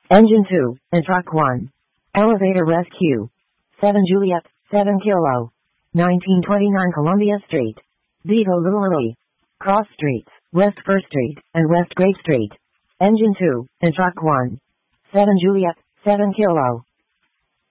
Engine 2, and Truck 1. Elevator rescue. 7 Juliet, 7 Kilo. 1929 Columbia Street. Vigo Little Italy. Cross Streets, West 1st Street, and West Great Street. Engine 2, and Truck 1. 7 Juliet, 7 Kilo.